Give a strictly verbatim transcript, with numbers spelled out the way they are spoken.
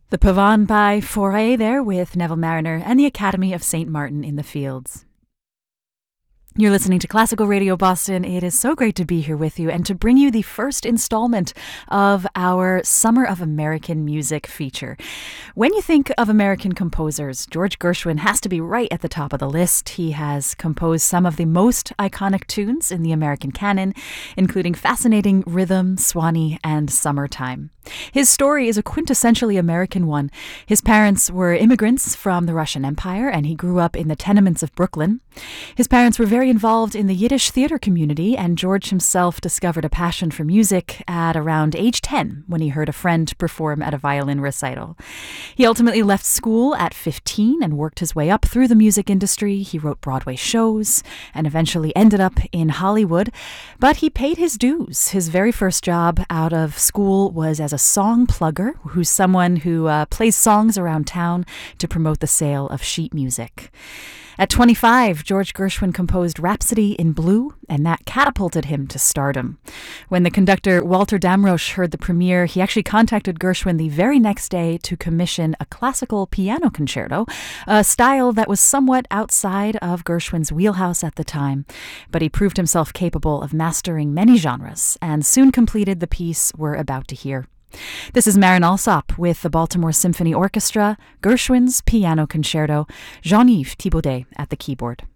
The Pavane by Fauré there with Neville Mariner and the Academy of Saint Martin in the Fields. You're listening to Classical Radio Boston. It is so great to be here with you and to bring you the first installment of our Summer of American Music feature. When you think of American composers, George Gershwin has to be right at the top of the list. He has composed some of the most iconic tunes in the American canon, including fascinating Rhythm, Swanee, and Summertime. His story is a quintessentially American one. His parents were immigrants from the Russian Empire, and he grew up in the tenements of Brooklyn. His parents were very involved in the Yiddish theater community, and George himself discovered a passion for music at around age ten when he heard a friend perform at a violin recital. He ultimately left school at fifteen and worked his way up through the music industry. He wrote Broadway shows and eventually ended up in Hollywood, but he paid his dues. His very first job out of school was as a song plugger, who's someone who uh, plays songs around town to promote the sale of sheet music. At twenty-five, George Gershwin composed Rhapsody in Blue, and that catapulted him to stardom. When the conductor Walter Damrosch heard the premiere, he actually contacted Gershwin the very next day to commission a classical piano concerto, a style that was somewhat outside of Gershwin's wheelhouse at the time, but he proved himself capable of mastering many genres, and soon completed the piece we're about to hear. This is Marin Alsop with the Baltimore Symphony Orchestra, Gershwin's Piano Concerto, Jean-Yves Thibaudet at the keyboard.